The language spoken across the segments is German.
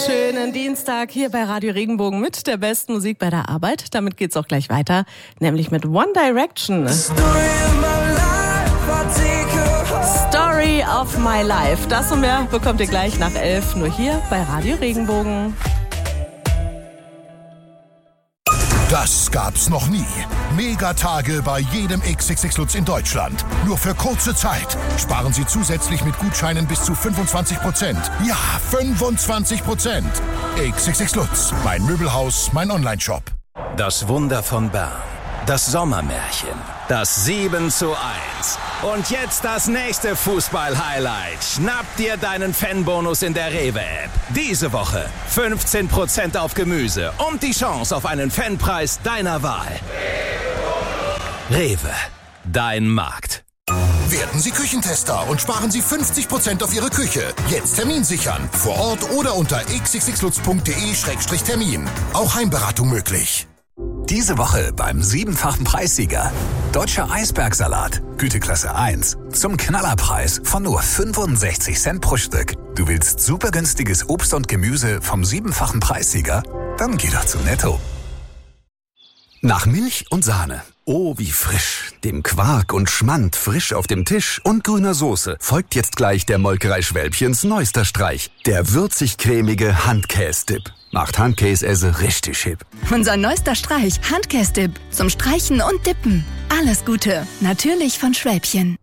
Schönen Dienstag hier bei Radio Regenbogen mit der besten Musik bei der Arbeit. Damit geht's auch gleich weiter, nämlich mit One Direction. Story of my life. Das und mehr bekommt ihr gleich nach 11, nur hier bei Radio Regenbogen. Das gab's noch nie. Megatage bei jedem XXX Lutz in Deutschland. Nur für kurze Zeit. Sparen Sie zusätzlich mit Gutscheinen bis zu 25%. Ja, 25%. XXX Lutz. Mein Möbelhaus, mein Onlineshop. Das Wunder von Bern. Das Sommermärchen. Das 7:1. Und jetzt das nächste Fußball-Highlight. Schnapp dir deinen Fanbonus in der Rewe-App. Diese Woche 15% auf Gemüse und die Chance auf einen Fanpreis deiner Wahl. Rewe, dein Markt. Werden Sie Küchentester und sparen Sie 50% auf Ihre Küche. Jetzt Termin sichern. Vor Ort oder unter xxxlutz.de/termin. Auch Heimberatung möglich. Diese Woche beim 7-fachen Preissieger. Deutscher Eisbergsalat, Güteklasse 1. Zum Knallerpreis von nur 65 Cent pro Stück. Du willst super günstiges Obst und Gemüse vom 7-fachen Preissieger? Dann geh doch zu Netto. Nach Milch und Sahne. Oh, wie frisch. Dem Quark und Schmand frisch auf dem Tisch und grüner Soße folgt jetzt gleich der Molkerei Schwälbchens neuester Streich. Der würzig-cremige Handkäse-Dip. Macht Handkäse richtig hip. Unser neuester Streich, Handkäse-Dip. Zum Streichen und Dippen. Alles Gute. Natürlich von Schwälbchen.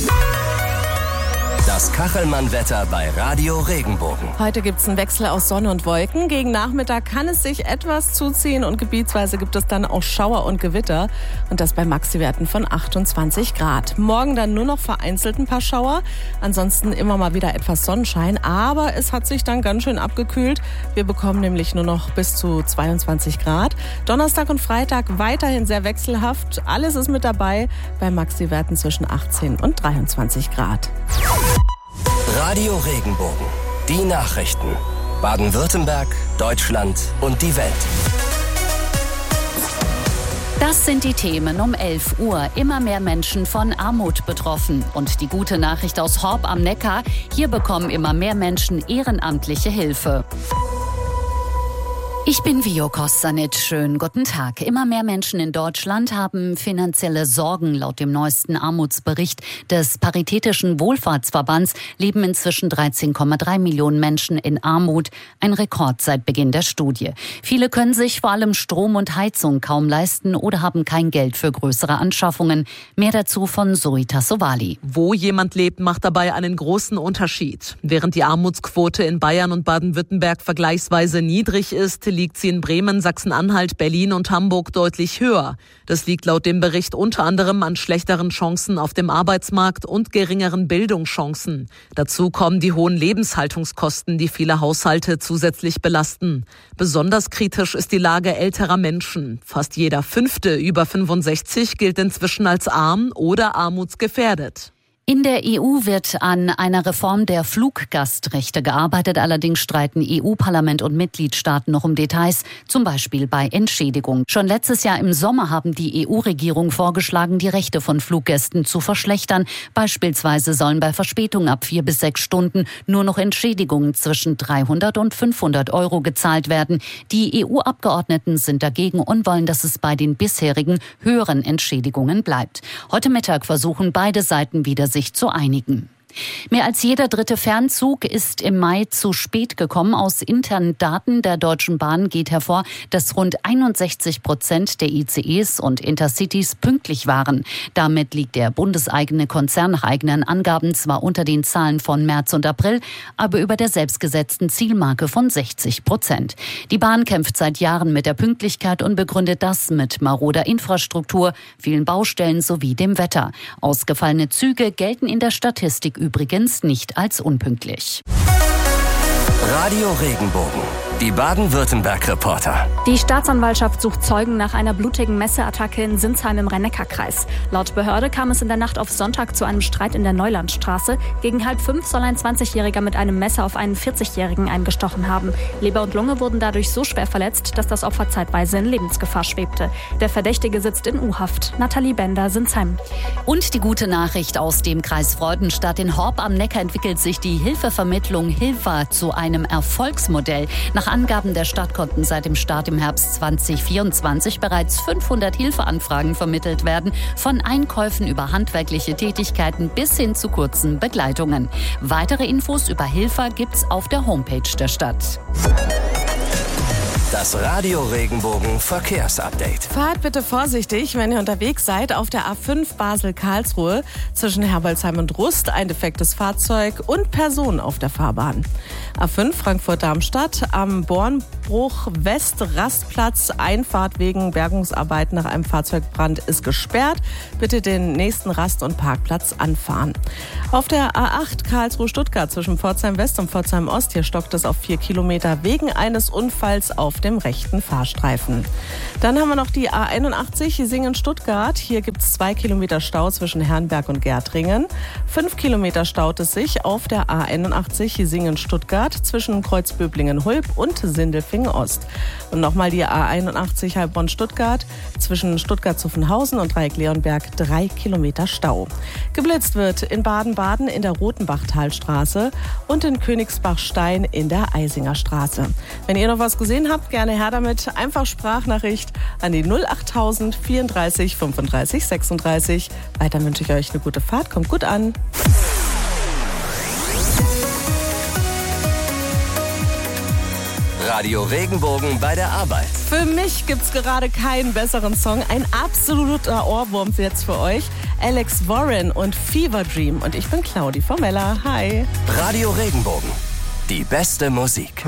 Das Kachelmann-Wetter bei Radio Regenbogen. Heute gibt's einen Wechsel aus Sonne und Wolken. Gegen Nachmittag kann es sich etwas zuziehen und gebietsweise gibt es dann auch Schauer und Gewitter. Und das bei Maxi-Werten von 28 Grad. Morgen dann nur noch vereinzelt ein paar Schauer. Ansonsten immer mal wieder etwas Sonnenschein. Aber es hat sich dann ganz schön abgekühlt. Wir bekommen nämlich nur noch bis zu 22 Grad. Donnerstag und Freitag weiterhin sehr wechselhaft. Alles ist mit dabei bei Maxi-Werten zwischen 18 und 23 Grad. Radio Regenbogen. Die Nachrichten. Baden-Württemberg, Deutschland und die Welt. Das sind die Themen um 11 Uhr. Immer mehr Menschen von Armut betroffen. Und die gute Nachricht aus Horb am Neckar. Hier bekommen immer mehr Menschen ehrenamtliche Hilfe. Ich bin Vio Kostanic. Schönen guten Tag. Immer mehr Menschen in Deutschland haben finanzielle Sorgen. Laut dem neuesten Armutsbericht des Paritätischen Wohlfahrtsverbands leben inzwischen 13,3 Millionen Menschen in Armut. Ein Rekord seit Beginn der Studie. Viele können sich vor allem Strom und Heizung kaum leisten oder haben kein Geld für größere Anschaffungen. Mehr dazu von Zoita Sowali. Wo jemand lebt, macht dabei einen großen Unterschied. Während die Armutsquote in Bayern und Baden-Württemberg vergleichsweise niedrig ist, liegt sie in Bremen, Sachsen-Anhalt, Berlin und Hamburg deutlich höher. Das liegt laut dem Bericht unter anderem an schlechteren Chancen auf dem Arbeitsmarkt und geringeren Bildungschancen. Dazu kommen die hohen Lebenshaltungskosten, die viele Haushalte zusätzlich belasten. Besonders kritisch ist die Lage älterer Menschen. Fast jeder Fünfte über 65 gilt inzwischen als arm oder armutsgefährdet. In der EU wird an einer Reform der Fluggastrechte gearbeitet. Allerdings streiten EU-Parlament und Mitgliedstaaten noch um Details, zum Beispiel bei Entschädigung. Schon letztes Jahr im Sommer haben die EU-Regierung vorgeschlagen, die Rechte von Fluggästen zu verschlechtern. Beispielsweise sollen bei Verspätungen ab 4 bis 6 Stunden nur noch Entschädigungen zwischen 300 und 500 Euro gezahlt werden. Die EU-Abgeordneten sind dagegen und wollen, dass es bei den bisherigen höheren Entschädigungen bleibt. Heute Mittag versuchen beide Seiten wieder sich zu einigen. Mehr als jeder dritte Fernzug ist im Mai zu spät gekommen. Aus internen Daten der Deutschen Bahn geht hervor, dass rund 61% der ICEs und Intercities pünktlich waren. Damit liegt der bundeseigene Konzern nach eigenen Angaben zwar unter den Zahlen von März und April, aber über der selbstgesetzten Zielmarke von 60%. Die Bahn kämpft seit Jahren mit der Pünktlichkeit und begründet das mit maroder Infrastruktur, vielen Baustellen sowie dem Wetter. Ausgefallene Züge gelten in der Statistik übrigens nicht als unpünktlich. Radio Regenbogen. Die Baden-Württemberg-Reporter. Die Staatsanwaltschaft sucht Zeugen nach einer blutigen Messeattacke in Sinsheim im Rhein-Neckar-Kreis. Laut Behörde kam es in der Nacht auf Sonntag zu einem Streit in der Neulandstraße. Gegen 4:30 soll ein 20-Jähriger mit einem Messer auf einen 40-Jährigen eingestochen haben. Leber und Lunge wurden dadurch so schwer verletzt, dass das Opfer zeitweise in Lebensgefahr schwebte. Der Verdächtige sitzt in U-Haft. Nathalie Bender, Sinsheim. Und die gute Nachricht aus dem Kreis Freudenstadt. In Horb am Neckar entwickelt sich die Hilfevermittlung Hilfa zu einem Erfolgsmodell. Nach Angaben der Stadt konnten seit dem Start im Herbst 2024 bereits 500 Hilfeanfragen vermittelt werden, von Einkäufen über handwerkliche Tätigkeiten bis hin zu kurzen Begleitungen. Weitere Infos über Hilfa gibt's auf der Homepage der Stadt. Das Radio Regenbogen Verkehrsupdate. Fahrt bitte vorsichtig, wenn ihr unterwegs seid auf der A5 Basel-Karlsruhe zwischen Herbolzheim und Rust. Ein defektes Fahrzeug und Personen auf der Fahrbahn. A5 Frankfurt-Darmstadt am Bornbruch West Rastplatz. Einfahrt wegen Bergungsarbeiten nach einem Fahrzeugbrand ist gesperrt. Bitte den nächsten Rast- und Parkplatz anfahren. Auf der A8 Karlsruhe-Stuttgart zwischen Pforzheim West und Pforzheim Ost. Hier stockt es auf 4 Kilometer wegen eines Unfalls auf dem rechten Fahrstreifen. Dann haben wir noch die A81 Singen-Stuttgart. Hier gibt es 2 Kilometer Stau zwischen Herrenberg und Gärtringen. 5 Kilometer staut es sich auf der A81 Singen-Stuttgart zwischen Kreuzböblingen-Hulb und Sindelfingen-Ost. Und nochmal die A81 Heilbronn-Stuttgart zwischen Stuttgart-Zuffenhausen und Dreieck-Leonberg 3 Kilometer Stau. Geblitzt wird in Baden-Baden in der Rotenbachtalstraße und in Königsbach-Stein in der Eisinger Straße. Wenn ihr noch was gesehen habt, gerne her damit. Einfach Sprachnachricht an die 08000 34 35 36. Weiter wünsche ich euch eine gute Fahrt. Kommt gut an. Radio Regenbogen bei der Arbeit. Für mich gibt's gerade keinen besseren Song. Ein absoluter Ohrwurm jetzt für euch. Alex Warren und Fever Dream. Und ich bin Claudi Formella. Hi. Radio Regenbogen. Die beste Musik.